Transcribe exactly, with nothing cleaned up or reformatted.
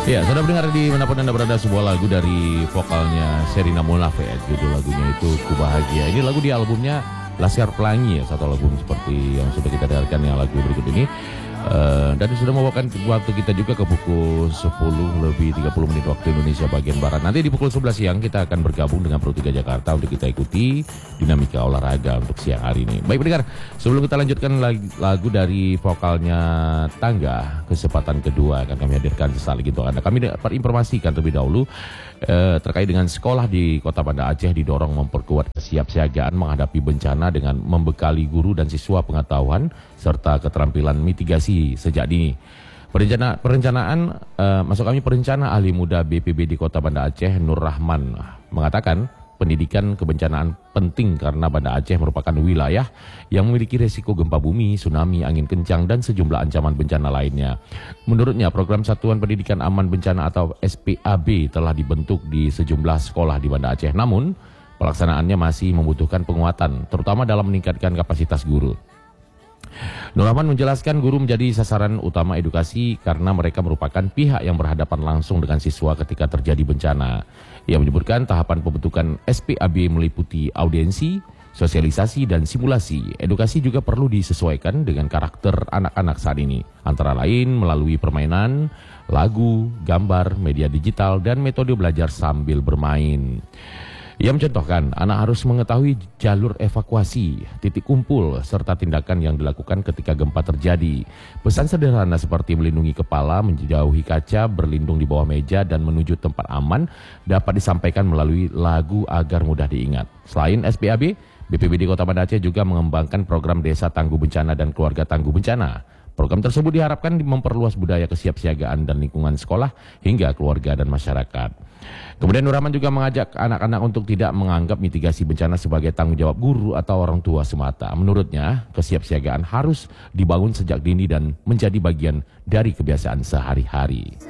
Ya, sudah mendengar di manapun Anda berada sebuah lagu dari vokalnya Sherina Munaf ya. Judul lagunya itu Ku Bahagia. Ini lagu di albumnya Laskar Pelangi ya, satu album seperti yang sudah kita dengarkan yang lagu berikut ini. Uh, dan sudah membawakan waktu kita juga ke pukul sepuluh lebih tiga puluh menit waktu Indonesia bagian Barat. Nanti di pukul sebelas siang kita akan bergabung dengan Pro tiga Jakarta untuk kita ikuti dinamika olahraga untuk siang hari ini. Baik pendengar, sebelum kita lanjutkan lagu dari vokalnya Tangga, kesempatan kedua akan kami hadirkan sesaat lagi untuk Anda. Kami dapat informasikan terlebih dahulu eh, terkait dengan sekolah di Kota Banda Aceh didorong memperkuat kesiapsiagaan menghadapi bencana dengan membekali guru dan siswa pengetahuan serta keterampilan mitigasi sejak dini. Perencana, perencanaan, uh, masuk kami perencana ahli muda B P B di Kota Banda Aceh, Nur Rahman, mengatakan pendidikan kebencanaan penting karena Banda Aceh merupakan wilayah yang memiliki resiko gempa bumi, tsunami, angin kencang, dan sejumlah ancaman bencana lainnya. Menurutnya, program Satuan Pendidikan Aman Bencana atau S P A B telah dibentuk di sejumlah sekolah di Banda Aceh. Namun, pelaksanaannya masih membutuhkan penguatan, terutama dalam meningkatkan kapasitas guru. Nur Rahman menjelaskan guru menjadi sasaran utama edukasi karena mereka merupakan pihak yang berhadapan langsung dengan siswa ketika terjadi bencana. Ia menyebutkan tahapan pembentukan S P A B meliputi audiensi, sosialisasi, dan simulasi. Edukasi juga perlu disesuaikan dengan karakter anak-anak saat ini, antara lain melalui permainan, lagu, gambar, media digital, dan metode belajar sambil bermain. Ia mencontohkan, anak harus mengetahui jalur evakuasi, titik kumpul, serta tindakan yang dilakukan ketika gempa terjadi. Pesan sederhana seperti melindungi kepala, menjauhi kaca, berlindung di bawah meja, dan menuju tempat aman dapat disampaikan melalui lagu agar mudah diingat. Selain S P A B, B P B di Kota Banda Aceh juga mengembangkan program Desa Tangguh Bencana dan Keluarga Tangguh Bencana. Program tersebut diharapkan memperluas budaya kesiapsiagaan dan lingkungan sekolah hingga keluarga dan masyarakat. Kemudian Nur Rahman juga mengajak anak-anak untuk tidak menganggap mitigasi bencana sebagai tanggung jawab guru atau orang tua semata. Menurutnya, kesiapsiagaan harus dibangun sejak dini dan menjadi bagian dari kebiasaan sehari-hari.